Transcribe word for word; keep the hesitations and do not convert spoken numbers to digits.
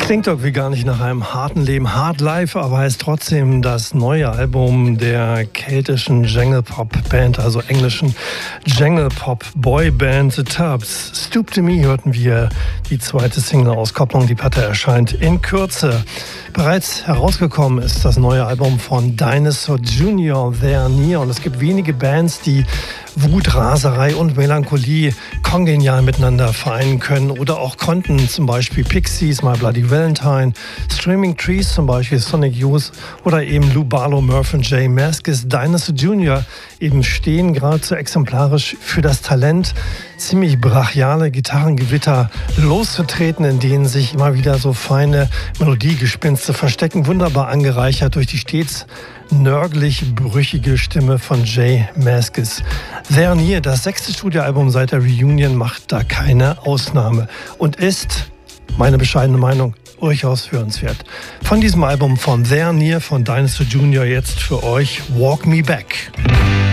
Klingt irgendwie gar nicht nach einem harten Leben. Hard Life, aber heißt trotzdem das neue Album der keltischen Jangle-Pop-Band, also englischen Jangle-Pop-Boy-Band The Tubbs. Stoop to Me hörten wir, die zweite Single-Auskopplung. Die Platte erscheint in Kürze. Bereits herausgekommen ist das neue Album von Dinosaur Junior, There Near. Und es gibt wenige Bands, die Wut, Raserei und Melancholie kongenial miteinander vereinen können oder auch konnten. Zum Beispiel Pixies, My Bloody Valentine, Streaming Trees, zum Beispiel Sonic Youth oder eben Lou Barlow, Murph und J. Mascis. Dinosaur Junior eben stehen geradezu exemplarisch für das Talent, ziemlich brachiale Gitarrengewitter loszutreten, in denen sich immer wieder so feine Melodiegespinste verstecken, wunderbar angereichert durch die stets nörglich brüchige Stimme von J. Mascis. There Near, das sechste Studioalbum seit der Reunion, macht da keine Ausnahme und ist, meine bescheidene Meinung, durchaus hörenswert. Von diesem Album von There Near von Dinosaur Junior jetzt für euch Walk Me Back.